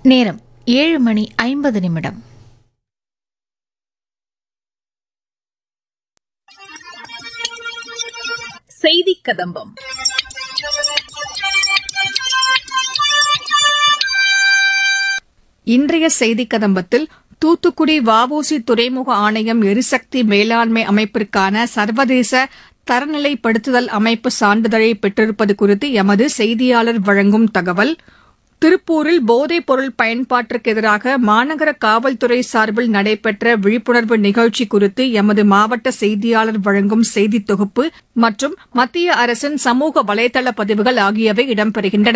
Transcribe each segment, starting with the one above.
நேரம் 7:50. செய்தி கதம்பம். இன்றைய செய்தி கதம்பத்தில் தூத்துக்குடி வ.உ.சி. துறைமுக ஆணையம் எரிசக்தி மேலாண்மை அமைப்பிற்கான சர்வதேச தரநிலைப்படுத்துதல் அமைப்பு சான்றிதழை பெற்றிருப்பது குறித்து எமது செய்தியாளர் வழங்கும் தகவல். திருப்பூரில் போதைப் பொருள் பயன்பாட்டிற்கு எதிராக மாநகர காவல்துறை சார்பில் நடைபெற்ற விழிப்புணர்வு நிகழ்ச்சி குறித்து எமது மாவட்ட செய்தியாளர் வழங்கும் செய்தித் தொகுப்பு மற்றும் மத்திய அரசின் சமூக வலைதள பதிவுகள் ஆகியவை இடம்பெறுகின்றன.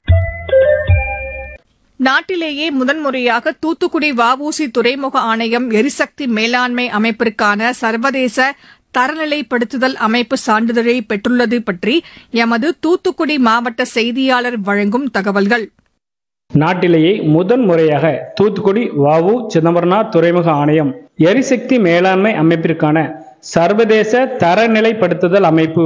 நாட்டிலேயே முதன்முறையாக தூத்துக்குடி வ.உ.சி. துறைமுக ஆணையம் எரிசக்தி மேலாண்மை அமைப்பிற்கான சர்வதேச தரநிலைப்படுத்துதல் அமைப்பு சான்றிதழை பெற்றுள்ளது பற்றி எமது தூத்துக்குடி மாவட்ட செய்தியாளர் வழங்கும் தகவல்கள். நாட்டிலேயே முதன்முறையாக தூத்துக்குடி வ.உ. சிதம்பரனார் துறைமுக ஆணையம் எரிசக்தி மேலாண்மை அமைப்பிற்கான சர்வதேச தரநிலைப்படுத்துதல் அமைப்பு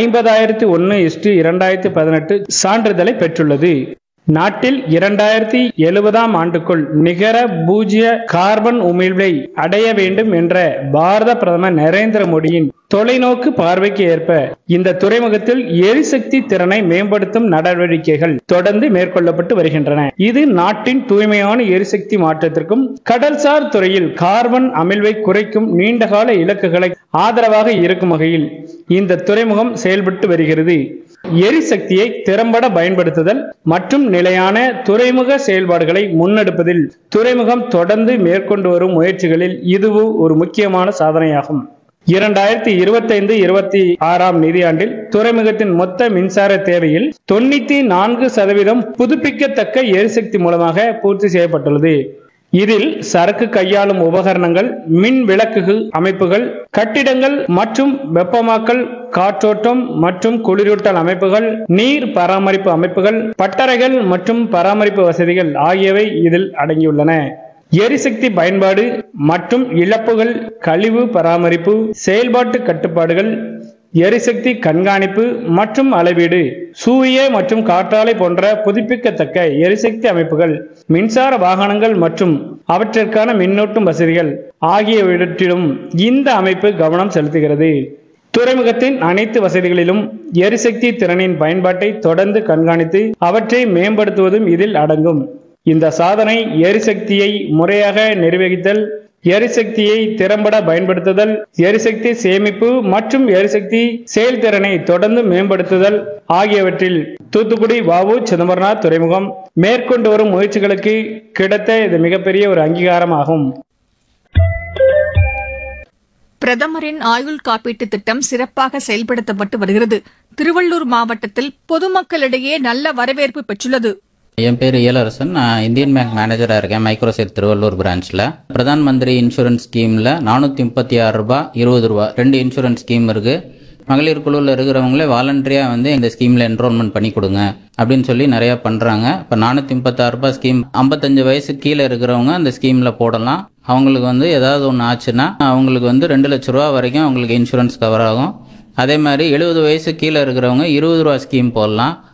50,01/2018 சான்றிதழை பெற்றுள்ளது. நாட்டில் 2070 ஆண்டுக்குள் நிகர பூஜ்ய கார்பன் உமிழ்வை அடைய வேண்டும் என்ற பாரத பிரதமர் நரேந்திர மோடியின் தொலைநோக்கு பார்வைக்கு ஏற்ப இந்த துறைமுகத்தில் எரிசக்தி திறனை மேம்படுத்தும் நடவடிக்கைகள் தொடர்ந்து மேற்கொள்ளப்பட்டு வருகின்றன. இது நாட்டின் தூய்மையான எரிசக்தி மாற்றத்திற்கும் கடல்சார் துறையில் கார்பன் அமிழ்வை குறைக்கும் நீண்டகால இலக்குகளை ஆதரவாக இருக்கும் வகையில் இந்த துறைமுகம் செயல்பட்டு வருகிறது. எரிசக்தியை திறம்பட பயன்படுத்துதல் மற்றும் நிலையான துறைமுக செயல்பாடுகளை முன்னெடுப்பதில் துறைமுகம் தொடர்ந்து மேற்கொண்டு வரும் முயற்சிகளில் இதுவும் ஒரு முக்கியமான சாதனையாகும். 2025-26 நிதியாண்டில் துறைமுகத்தின் மொத்த மின்சார தேவையில் 94% புதுப்பிக்கத்தக்க எரிசக்தி மூலமாக பூர்த்தி செய்யப்பட்டுள்ளது. இதில் சரக்கு கையாளும் உபகரணங்கள், மின் விளக்கு அமைப்புகள், கட்டிடங்கள் மற்றும் வெப்பமாக்கல், காற்றோட்டம் மற்றும் குளிரூட்டல் அமைப்புகள், நீர் பராமரிப்பு அமைப்புகள், பட்டறைகள் மற்றும் பராமரிப்பு வசதிகள் ஆகியவை இதில் அடங்கியுள்ளன. எரிசக்தி பயன்பாடு மற்றும் இழப்புகள், கழிவு பராமரிப்பு, செயல்பாட்டு கட்டுப்பாடுகள், எரிசக்தி கண்காணிப்பு மற்றும் அளவீடு, சூரிய மற்றும் காற்றாலை போன்ற புதுப்பிக்கத்தக்க எரிசக்தி அமைப்புகள், மின்சார வாகனங்கள் மற்றும் அவற்றிற்கான மின்னூட்டும் வசதிகள் ஆகியவற்றிலும் இந்த அமைப்பு கவனம் செலுத்துகிறது. துறைமுகத்தின் அனைத்து வசதிகளிலும் எரிசக்தி திறனின் பயன்பாட்டை தொடர்ந்து கண்காணித்து அவற்றை மேம்படுத்துவதும் இதில் அடங்கும். இந்த சாதனை எரிசக்தியை முறையாக நிர்வகித்தல், எரிசக்தியை திறம்பட பயன்படுத்துதல், எரிசக்தி சேமிப்பு மற்றும் எரிசக்தி செயல்திறனை தொடர்ந்து மேம்படுத்துதல் ஆகியவற்றில் தூத்துக்குடி வ.உ. சிதம்பரனார் துறைமுகம் மேற்கொண்டு வரும் முயற்சிகளுக்கு கிடைத்த இது மிகப்பெரிய ஒரு அங்கீகாரமாகும். பிரதமரின் ஆயுள் காப்பீட்டு திட்டம் சிறப்பாக செயல்படுத்தப்பட்டு வருகிறது. திருவள்ளூர் மாவட்டத்தில் பொதுமக்களிடையே நல்ல வரவேற்பு பெற்றுள்ளது. என் பேர் இயலரசன். நான் இந்தியன் பேங்க் மேனேஜராக இருக்கேன், மைக்ரோசெட் திருவள்ளூர் பிரான்ச்சில். பிரதான் மந்திரி இன்சூரன்ஸ் ஸ்கீமில் 436 ரூபா 20 ரூபா 2 இன்சூரன்ஸ் ஸ்கீம் இருக்குது. மகளிர் குழுவில் இருக்கிறவங்களே வாலண்டரியாக இந்த ஸ்கீமில் என்ரோல்மெண்ட் பண்ணி கொடுங்க அப்படின்னு சொல்லி நிறையா பண்ணுறாங்க. இப்போ 436 ரூபா ஸ்கீம் 55 வயசு கீழே இருக்கிறவங்க அந்த ஸ்கீமில் போடலாம். அவங்களுக்கு ஏதாவது ஒன்று ஆச்சுன்னா அவங்களுக்கு 2 லட்ச ரூபா வரைக்கும் அவங்களுக்கு இன்சூரன்ஸ் கவர் ஆகும். அதே மாதிரி 70 வயசு கீழே இருக்கிறவங்க 20 ரூபா ஸ்கீம் போடலாம்.